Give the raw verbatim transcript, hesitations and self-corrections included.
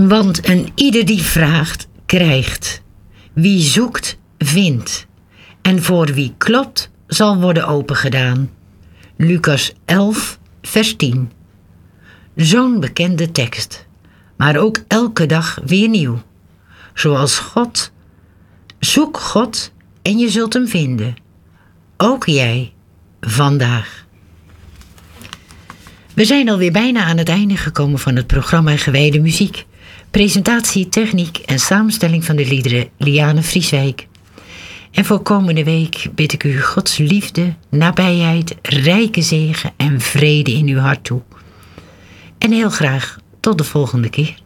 Want een ieder die vraagt, krijgt. Wie zoekt, vindt. En voor wie klopt, zal worden opengedaan. Lucas elf, vers tien. Zo'n bekende tekst, maar ook elke dag weer nieuw. Zoals God. Zoek God en je zult hem vinden. Ook jij, vandaag. We zijn alweer bijna aan het einde gekomen van het programma Gewijde Muziek. Presentatie, techniek en samenstelling van de liederen Liane Vrieswijk. En voor komende week bid ik u Gods liefde, nabijheid, rijke zegen en vrede in uw hart toe. En heel graag tot de volgende keer.